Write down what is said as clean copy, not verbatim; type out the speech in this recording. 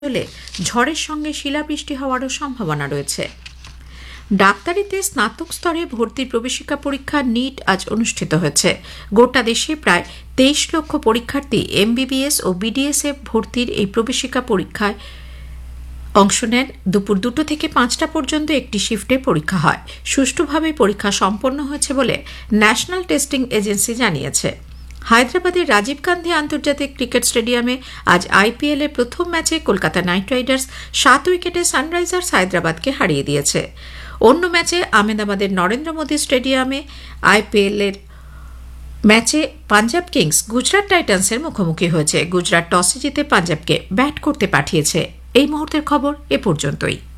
হলে ঝড়ের সঙ্গে শিলাবৃষ্টি হওয়ারও সম্ভাবনা রয়েছে। ডাক্তারিতে স্নাতক স্তরে ভর্তির প্রবেশিকা পরীক্ষা নিট আজ অনুষ্ঠিত হয়েছে। গোটা দেশে প্রায় 23 লক্ষ পরীক্ষার্থী এমবিবিএস ও বিডিএসএ ভর্তির এই প্রবেশিকা পরীক্ষায় অংশ নেন। দুপুর 2টা থেকে 5টা পর্যন্ত একটি শিফটে পরীক্ষা হয়। সুষ্ঠুভাবে পরীক্ষা সম্পন্ন হয়েছে বলে ন্যাশনাল টেস্টিং এজেন্সি জানিয়েছে। হায়দ্রাবাদের রাজীব গান্ধী আন্তর্জাতিক ক্রিকেট স্টেডিয়ামে আজ আইপিএল এর প্রথম ম্যাচে কলকাতা নাইট রাইডার্স 7 উইকেটে সানরাইজার্স হায়দ্রাবাদকে হারিয়ে দিয়েছে। অন্য ম্যাচে আহমেদাবাদের নরেন্দ্র মোদী স্টেডিয়ামে আইপিএল এর ম্যাচে পাঞ্জাব কিংস গুজরাট টাইটান্সের মুখোমুখি হয়েছে। গুজরাট টসে জিতে পাঞ্জাবকে ব্যাট করতে পাঠিয়েছে। এই মুহূর্তের খবর এ পর্যন্তই।